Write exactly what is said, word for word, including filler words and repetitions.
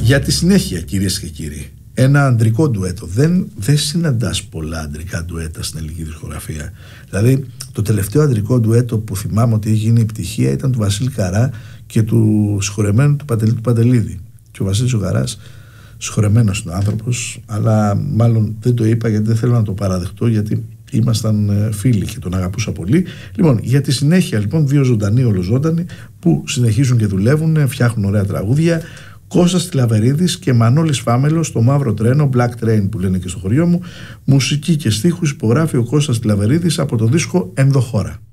Για τη συνέχεια, κυρίες και κύριοι, ένα αντρικό ντουέτο. Δεν, δεν συναντάς πολλά αντρικά ντουέτα στην ελληνική δισκογραφία. Δηλαδή, το τελευταίο αντρικό ντουέτο που θυμάμαι ότι έχει γίνει επιτυχία ήταν του Βασίλη Καρά και του συγχωρεμένου του Παντελή του Παντελίδη. Και ο Βασίλης ο Καράς, συγχωρεμένος είναι ο άνθρωπος, αλλά μάλλον δεν το είπα γιατί δεν θέλω να το παραδεχτώ, γιατί ήμασταν φίλοι και τον αγαπούσα πολύ. Λοιπόν, για τη συνέχεια, λοιπόν, δύο ζωντανοί ολοζώντανοι που συνεχίζουν και δουλεύουν, φτιάχνουν ωραία τραγούδια. Κώστας Τηλαβερίδης και Μανώλης Φάμελος, το Μαύρο Τρένο, Black Train που λένε και στο χωριό μου. Μουσική και στίχους υπογράφει ο Κώστας Τηλαβερίδης από το δίσκο Ενδοχώρα.